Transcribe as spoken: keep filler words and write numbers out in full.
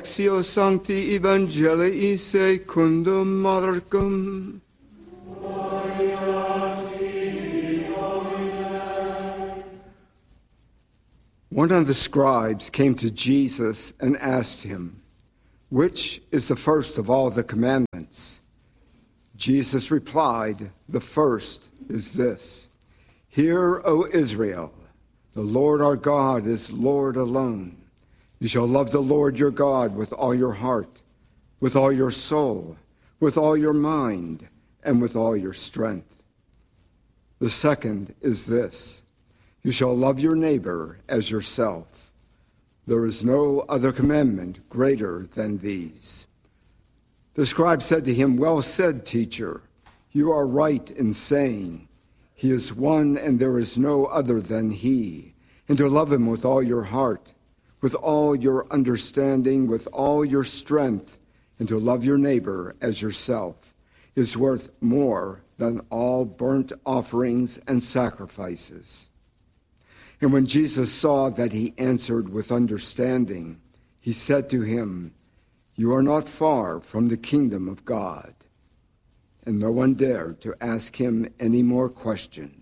Lectio Sancti Evangelii secundum Marcum. One of the scribes came to Jesus and asked him, "Which is the first of all the commandments?" Jesus replied, "The first is this: Hear, O Israel, the Lord our God is Lord alone. You shall love the Lord your God with all your heart, with all your soul, with all your mind, and with all your strength. The second is this: you shall love your neighbor as yourself. There is no other commandment greater than these." The scribe said to him, "Well said, teacher. You are right in saying, He is one and there is no other than He, and to love Him with all your heart, with all your understanding, with all your strength, and to love your neighbor as yourself is worth more than all burnt offerings and sacrifices." And when Jesus saw that he answered with understanding, he said to him, "You are not far from the kingdom of God." And no one dared to ask him any more questions.